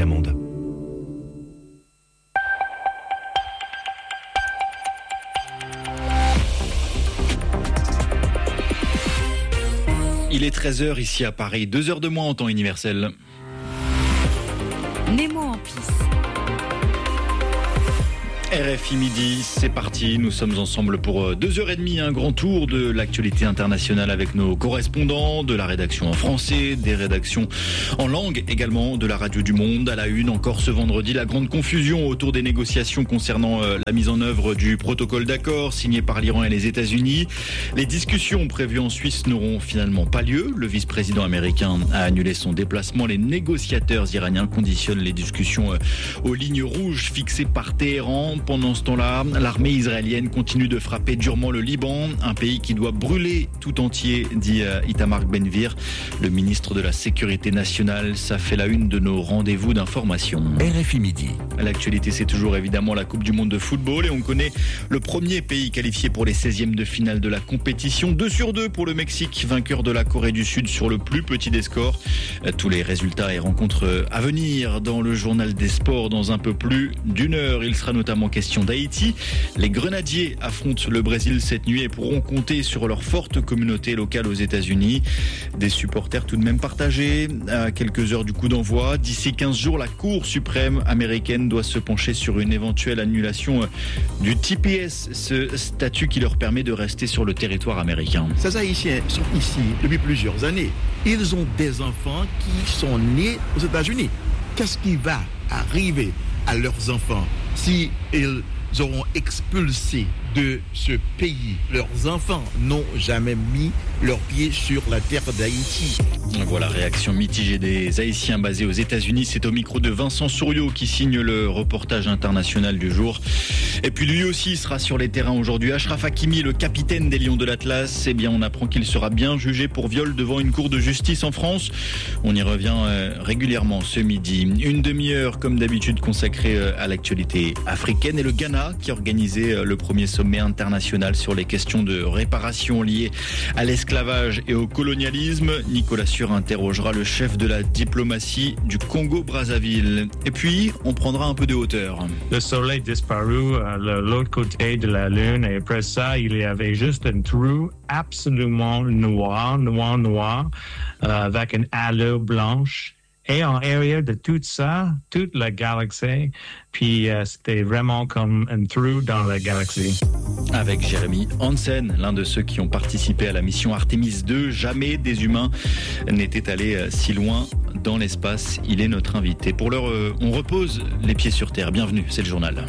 Média Monde. Il est 13h ici à Paris, 2 heures de moins en temps universel. Nemo en piste. RFI Midi, c'est parti. Nous sommes ensemble pour 2h30, un grand tour de l'actualité internationale avec nos correspondants de la rédaction en français, des rédactions en langue également, de la Radio du Monde. À la une, encore ce vendredi, la grande confusion autour des négociations concernant la mise en œuvre du protocole d'accord signé par l'Iran et les États-Unis. Les discussions prévues en Suisse n'auront finalement pas lieu. Le vice-président américain a annulé son déplacement. Les négociateurs iraniens conditionnent les discussions aux lignes rouges fixées par Téhéran. Pendant ce temps-là, l'armée israélienne continue de frapper durement le Liban, un pays qui doit brûler tout entier, dit Itamar Ben-Gvir, le ministre de la Sécurité nationale. Ça fait la une de nos rendez-vous d'information. RFI Midi. L'actualité, c'est toujours évidemment la Coupe du Monde de football et on connaît le premier pays qualifié pour les 16e de finale de la compétition. 2-2 pour le Mexique, vainqueur de la Corée du Sud sur le plus petit des scores. Tous les résultats et rencontres à venir dans le journal des sports dans un peu plus d'une heure. Il sera notamment question d'Haïti. Les Grenadiers affrontent le Brésil cette nuit et pourront compter sur leur forte communauté locale aux États-Unis. Des supporters tout de même partagés à quelques heures du coup d'envoi. D'ici 15 jours, la Cour suprême américaine doit se pencher sur une éventuelle annulation du TPS, ce statut qui leur permet de rester sur le territoire américain. Ces Haïtiens sont ici depuis plusieurs années. Ils ont des enfants qui sont nés aux États-Unis. Qu'est-ce qui va arriver à leurs enfants si ils auront expulsé de ce pays? Leurs enfants n'ont jamais mis leurs pieds sur la terre d'Haïti. Voilà, réaction mitigée des Haïtiens basés aux États-Unis. C'est au micro de Vincent Souriau qui signe le reportage international du jour. Et puis lui aussi sera sur les terrains aujourd'hui. Achraf Hakimi, le capitaine des Lions de l'Atlas, eh bien on apprend qu'il sera bien jugé pour viol devant une cour de justice en France. On y revient régulièrement ce midi. Une demi-heure comme d'habitude consacrée à l'actualité africaine et le Ghana qui organisait le premier sommet international sur les questions de réparation liées à l'esclavage et au colonialisme. Nicolas Sûr interrogera le chef de la diplomatie du Congo-Brazzaville. Et puis, on prendra un peu de hauteur. Le soleil disparu à l'autre côté de la lune et après ça, il y avait juste un trou absolument noir, avec une halo blanche. Et en arrière de tout ça, toute la galaxie, puis c'était vraiment comme un trou dans la galaxie. Avec Jérémy Hansen, l'un de ceux qui ont participé à la mission Artemis 2, jamais des humains n'étaient allés si loin dans l'espace. Il est notre invité. Pour l'heure, on repose les pieds sur terre. Bienvenue, c'est le journal.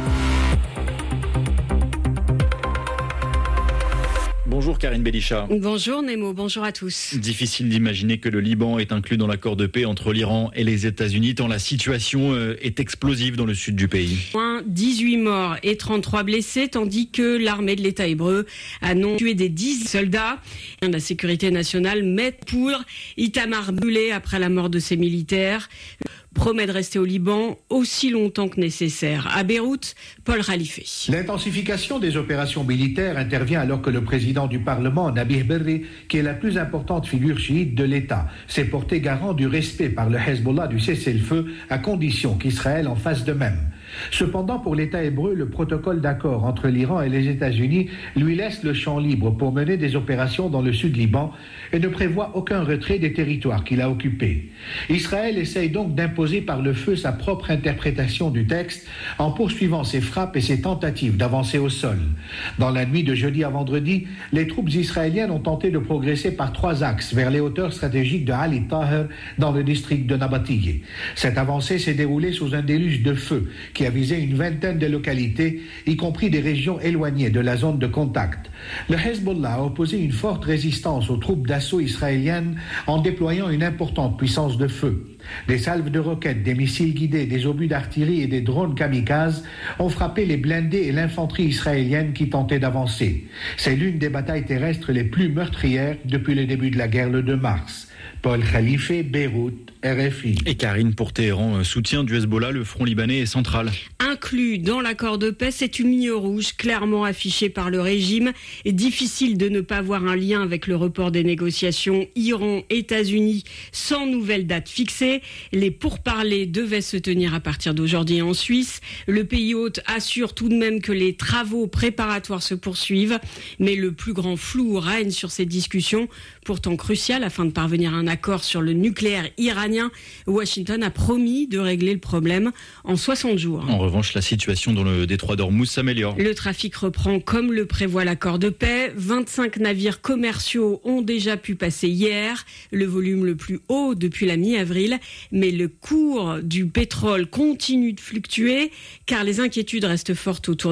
Bonjour Karine Belisha. Bonjour Nemo, bonjour à tous. Difficile d'imaginer que le Liban est inclus dans l'accord de paix entre l'Iran et les États-Unis, tant la situation est explosive dans le sud du pays. 18 morts et 33 blessés, tandis que l'armée de l'État hébreu annonce tuer des 10 soldats. La sécurité nationale met pour Itamar brûlé après la mort de ses militaires. Promet de rester au Liban aussi longtemps que nécessaire. À Beyrouth, Paul Khalife. L'intensification des opérations militaires intervient alors que le président du Parlement, Nabih Berri, qui est la plus importante figure chiite de l'État, s'est porté garant du respect par le Hezbollah du cessez-le-feu à condition qu'Israël en fasse de même. Cependant, pour l'État hébreu, le protocole d'accord entre l'Iran et les États-Unis lui laisse le champ libre pour mener des opérations dans le sud Liban et ne prévoit aucun retrait des territoires qu'il a occupés. Israël essaye donc d'imposer par le feu sa propre interprétation du texte en poursuivant ses frappes et ses tentatives d'avancer au sol. Dans la nuit de jeudi à vendredi, les troupes israéliennes ont tenté de progresser par 3 axes vers les hauteurs stratégiques de Ali Taher dans le district de Nabatiyeh. Cette avancée s'est déroulée sous un déluge de feu qui a visé une vingtaine de localités, y compris des régions éloignées de la zone de contact. Le Hezbollah a opposé une forte résistance aux troupes d'assaut israéliennes en déployant une importante puissance de feu. Des salves de roquettes, des missiles guidés, des obus d'artillerie et des drones kamikazes ont frappé les blindés et l'infanterie israélienne qui tentaient d'avancer. C'est l'une des batailles terrestres les plus meurtrières depuis le début de la guerre le 2 mars. Paul Khalife, Beyrouth, RFI. Et Karine, pour Téhéran, soutien du Hezbollah, le front libanais est central. Un inclus dans l'accord de paix. C'est une ligne rouge clairement affichée par le régime. Et difficile de ne pas avoir un lien avec le report des négociations Iran-États-Unis sans nouvelle date fixée. Les pourparlers devaient se tenir à partir d'aujourd'hui en Suisse. Le pays hôte assure tout de même que les travaux préparatoires se poursuivent. Mais le plus grand flou règne sur ces discussions, pourtant cruciales afin de parvenir à un accord sur le nucléaire iranien. Washington a promis de régler le problème en 60 jours. En revanche, la situation dans le détroit d'Ormuz s'améliore. Le trafic reprend comme le prévoit l'accord de paix. 25 navires commerciaux ont déjà pu passer hier, le volume le plus haut depuis la mi-avril. Mais le cours du pétrole continue de fluctuer car les inquiétudes restent fortes autour